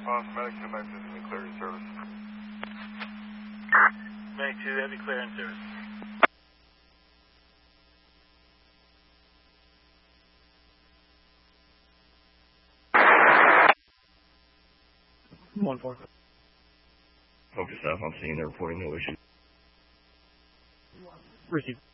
Medic 2, Medic 2, be clear in service. Medic 2, heavy clear in service. One four. Focus up, I'm seeing they're reporting no issue. Receive.